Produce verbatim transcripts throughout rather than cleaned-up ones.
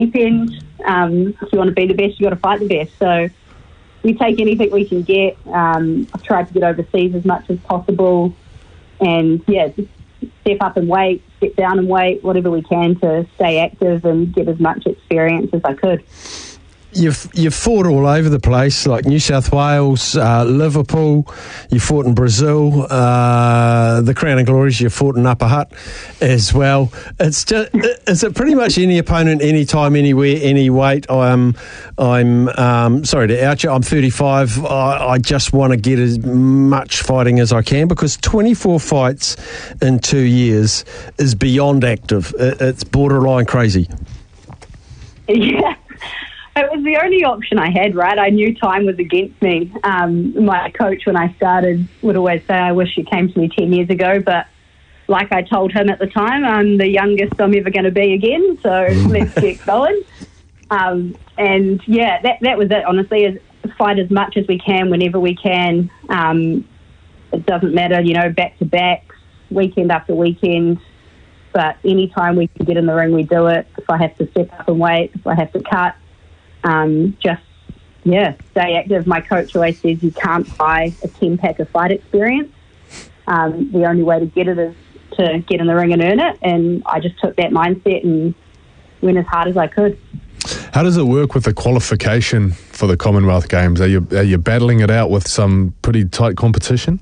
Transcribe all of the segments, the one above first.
end. Um, if you want to be the best, you got to fight the best. So we take anything we can get. Um, I've tried to get overseas as much as possible, and yeah, just step up and weight, step down and weight, whatever we can to stay active and get as much experience as I could. You've you've fought all over the place, like New South Wales, uh, Liverpool. You fought in Brazil, uh, the Crown and Glories. You fought in Upper Hutt as well. It's just is it pretty much any opponent, anytime, anywhere, any weight? I'm I'm um, sorry to out you. I'm thirty-five. I, I just want to get as much fighting as I can because twenty-four fights in two years is beyond active. It, it's borderline crazy. Yeah. It was the only option I had, right? I knew time was against me. Um, my coach, when I started, would always say, I wish you came to me ten years ago. But like I told him at the time, I'm the youngest I'm ever going to be again. So let's get going. Um, and, yeah, that that was it, honestly, is fight as much as we can whenever we can. Um, it doesn't matter, you know, back-to-back, weekend after weekend. But any time we can get in the ring, we do it. If I have to step up and weight, if I have to cut. Um, just, yeah, stay active. My coach always says you can't buy a ten-pack of fight experience. Um, the only way to get it is to get in the ring and earn it, and I just took that mindset and went as hard as I could. How does it work with the qualification for the Commonwealth Games? Are you, are you battling it out with some pretty tight competition?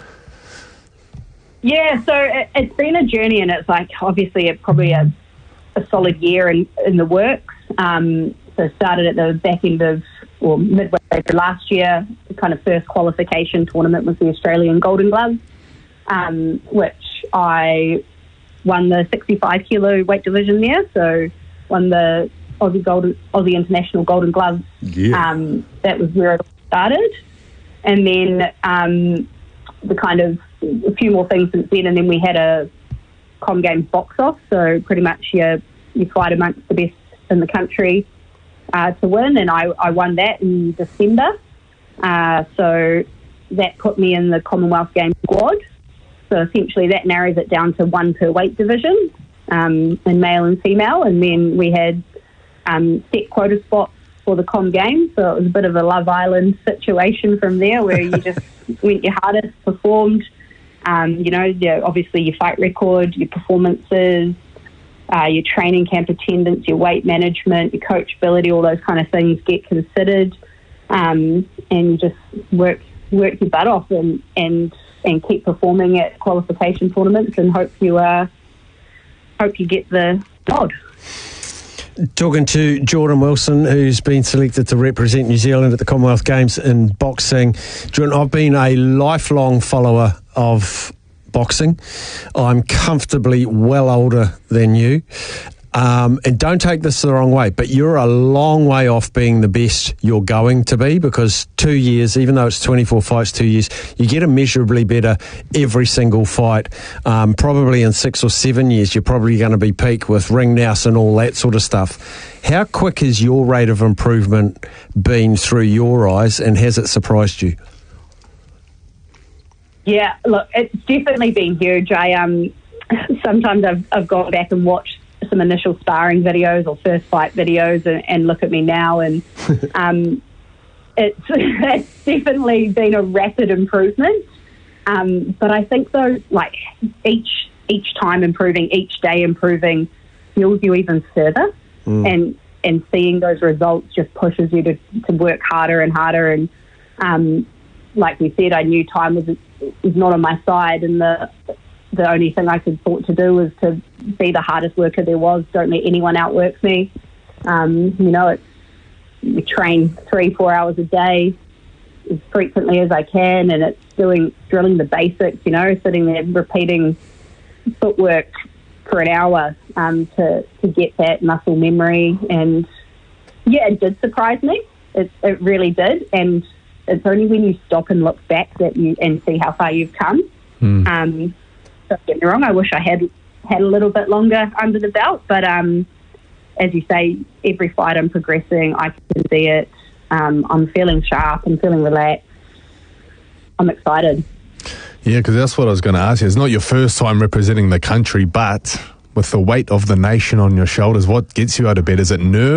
Yeah, so it, it's been a journey, and it's like obviously it probably a, a solid year in, in the works. Um, So started at the back end of, or midway through last year. The kind of first qualification tournament was the Australian Golden Gloves, um, which I won the sixty-five kilo weight division there. So won the Aussie Golden, Aussie International Golden Gloves. Yeah. Um, that was where it started, and then um, the kind of a few more things since then. And then we had a Com Games box off. So pretty much you you fight amongst the best in the country. Uh, to win, and I, I won that in December. Uh, so that put me in the Commonwealth Games squad. So essentially that narrows it down to one per weight division, um, in male and female, and then we had um, set quota spots for the Com Games. So it was a bit of a Love Island situation from there, where you just went your hardest, performed. Um, you know, your, obviously your fight record, your performances. Uh, your training camp attendance, your weight management, your coachability, all those kind of things get considered, um, and you just work work your butt off and, and and keep performing at qualification tournaments, and hope you uh, hope you get the nod. Talking to Jordan Wilson, who's been selected to represent New Zealand at the Commonwealth Games in boxing. Jordan, I've been a lifelong follower of boxing. I'm comfortably well older than you. Um, and don't take this the wrong way, but you're a long way off being the best you're going to be, because two years, even though it's twenty-four fights, two years, you get immeasurably better every single fight. Um, probably in six or seven years, you're probably going to be peak with ring nous and all that sort of stuff. How quick has your rate of improvement been through your eyes, and has it surprised you? Yeah, look, it's definitely been huge. I um sometimes I've I've gone back and watched some initial sparring videos or first fight videos and, and look at me now, and um it's it's definitely been a rapid improvement. Um, but I think though, like each each time improving, each day improving, fuels you even further, mm. and and seeing those results just pushes you to to work harder and harder. And um, like we said, I knew time was. is not on my side, and the the only thing I could thought to do was to be the hardest worker there was. Don't let anyone outwork me. Um, you know, it's we train three, four hours a day as frequently as I can, and it's doing drilling the basics. You know, sitting there repeating footwork for an hour um, to to get that muscle memory. And yeah, it did surprise me. It it really did, and. It's only when you stop and look back that you and see how far you've come. Mm. Um, don't get me wrong, I wish I had had a little bit longer under the belt, but um, as you say, every fight I'm progressing, I can see it. Um, I'm feeling sharp, I'm feeling relaxed. I'm excited. Yeah, because that's what I was going to ask you. It's not your first time representing the country, but with the weight of the nation on your shoulders, what gets you out of bed? Is it nerves?